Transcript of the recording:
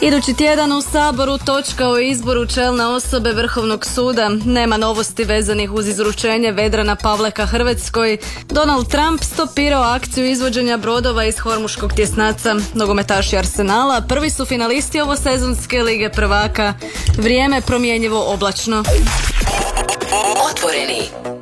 Idući tjedan u Saboru točka o izboru čelne osobe Vrhovnog suda. Nema novosti vezanih uz izručenje Vedrana Pavleka Hrvatskoj. Donald Trump stopirao akciju izvođenja brodova iz Hormuškog tjesnaca. Nogometaši Arsenala prvi su finalisti ovosezonske Lige prvaka. Vrijeme promjenjivo oblačno. Otvoreni.